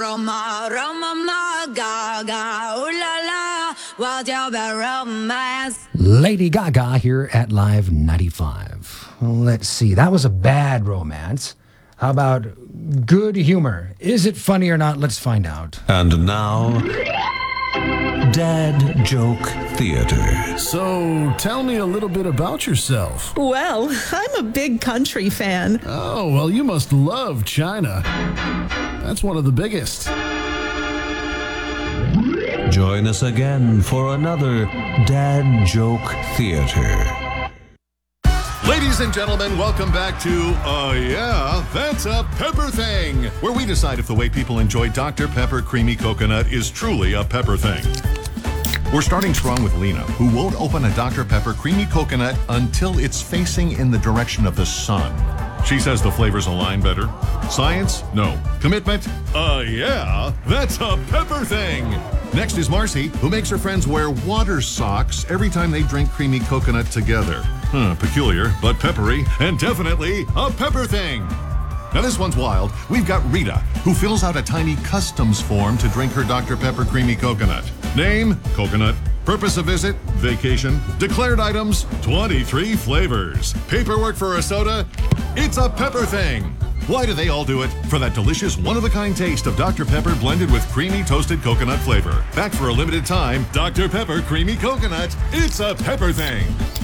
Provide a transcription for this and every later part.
Roma, Roma, ma, Gaga, ooh la la, what's your bad romance? Lady Gaga here at Live 95. Let's see, that was a bad romance. How about good humor? Is it funny or not? Let's find out. And now, Dad Joke Theater. So, tell me a little bit about yourself. Well, I'm a big country fan. Oh, well, you must love China. That's one of the biggest. Join us again for another Dad Joke Theater. Ladies and gentlemen, welcome back to Yeah, That's a Pepper Thing, where we decide if the way people enjoy Dr. Pepper Creamy Coconut is truly a pepper thing. We're starting strong with Lena, who won't open a Dr. Pepper Creamy Coconut until it's facing in the direction of the sun. She says the flavors align better. Science? No. Commitment? Yeah, that's a pepper thing. Next is Marcy, who makes her friends wear water socks every time they drink creamy coconut together. Peculiar, but peppery, and definitely a pepper thing. Now this one's wild. We've got Rita, who fills out a tiny customs form to drink her Dr. Pepper Creamy Coconut. Name, coconut. Purpose of visit, vacation. Declared items, 23 flavors. Paperwork for a soda, it's a pepper thing. Why do they all do it? For that delicious one-of-a-kind taste of Dr. Pepper blended with creamy toasted coconut flavor. Back for a limited time, Dr. Pepper Creamy Coconut, it's a pepper thing.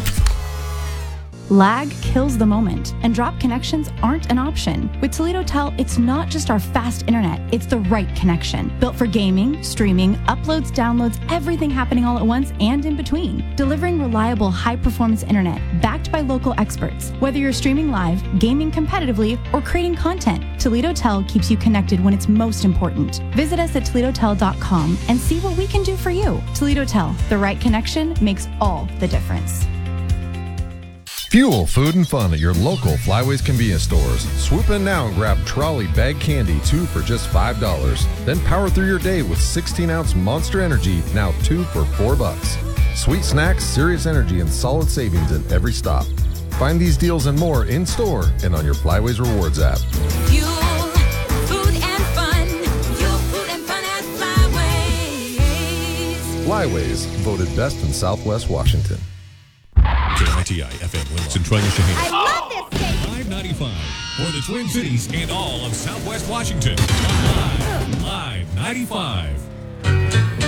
Lag kills the moment, and drop connections aren't an option. With Toledo Tel, it's not just our fast internet, it's the right connection. Built for gaming, streaming, uploads, downloads, everything happening all at once and in between. Delivering reliable, high-performance internet, backed by local experts. Whether you're streaming live, gaming competitively, or creating content, Toledo Tel keeps you connected when it's most important. Visit us at ToledoTel.com and see what we can do for you. Toledo Tel, the right connection makes all the difference. Fuel food and fun at your local Flyways convenience stores. Swoop in now and grab trolley bag candy, 2 for just $5. Then power through your day with 16-ounce Monster Energy, now 2 for $4. Sweet snacks, serious energy, and solid savings in every stop. Find these deals and more in store and on your Flyways Rewards app. Fuel, food and fun. Fuel, food and fun at Flyways. Flyways, voted best in Southwest Washington. KITI FM Willow, Centralia Shaheen. I love this station. 595 for the Twin Cities and all of Southwest Washington. Live 95.